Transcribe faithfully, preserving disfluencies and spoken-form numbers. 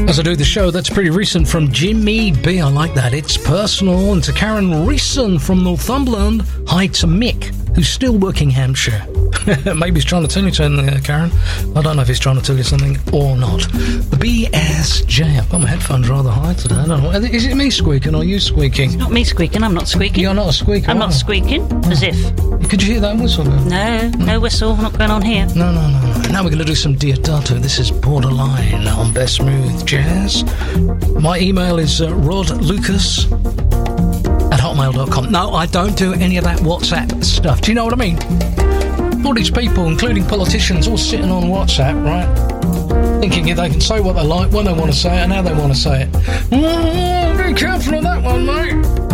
As I do the show, that's pretty recent from Jimmy B. I like that. It's personal. And to Karen Reeson from Northumberland. Hi to Mick, who's still working Hampshire. Maybe he's trying to tell you something, uh, Karen. I don't know if he's trying to tell you something or not. The B S J. I've got my headphones rather high today. I don't know. Is it me squeaking or you squeaking? It's not me squeaking. I'm not squeaking. You're not a squeaker. I'm not squeaking. Oh. As if. Could you hear that whistle there? No, no whistle. Not going on here. No, no, no. no. Now we're going to do some Diodato. This is Borderline on Best Smooth Jazz. My email is uh, rodlucas at hotmail dot com. No, I don't do any of that WhatsApp stuff. Do you know what I mean? All these people, including politicians, all sitting on WhatsApp, right? Thinking they can say what they like, when they want to say it, and how they want to say it. Mm, be careful of that one, mate.